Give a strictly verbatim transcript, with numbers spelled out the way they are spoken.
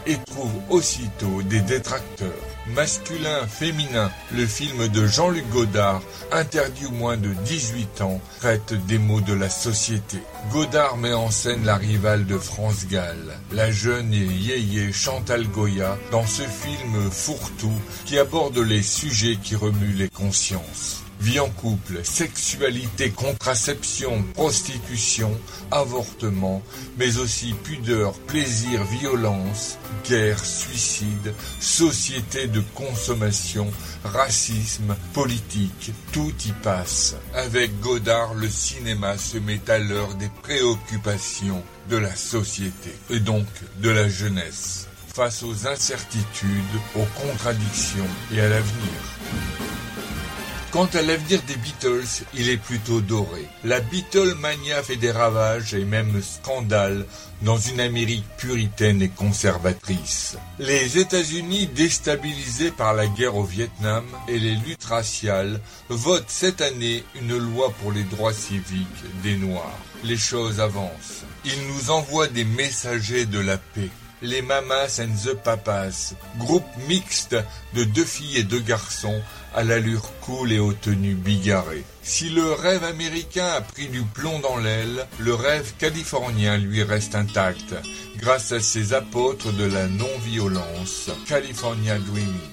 et trouve aussitôt des détracteurs. Masculin, féminin, le film de Jean-Luc Godard, interdit aux moins de dix-huit ans, traite des maux de la société. Godard met en scène la rivale de France Gall, la jeune et yéyé Chantal Goya, dans ce film fourre-tout qui aborde les sujets qui remuent les consciences. Vie en couple, sexualité, contraception, prostitution, avortement, mais aussi pudeur, plaisir, violence, guerre, suicide, société de consommation, racisme, politique, tout y passe. Avec Godard, le cinéma se met à l'heure des préoccupations de la société, et donc de la jeunesse, face aux incertitudes, aux contradictions et à l'avenir. Quant à l'avenir des Beatles, il est plutôt doré. La Beatlemania fait des ravages et même scandale dans une Amérique puritaine et conservatrice. Les États-Unis, déstabilisés par la guerre au Vietnam et les luttes raciales, votent cette année une loi pour les droits civiques des Noirs. Les choses avancent. Ils nous envoient des messagers de la paix. Les Mamas and the Papas, groupe mixte de deux filles et deux garçons à l'allure cool et aux tenues bigarrées. Si le rêve américain a pris du plomb dans l'aile, le rêve californien lui reste intact, grâce à ses apôtres de la non-violence, California Dreaming.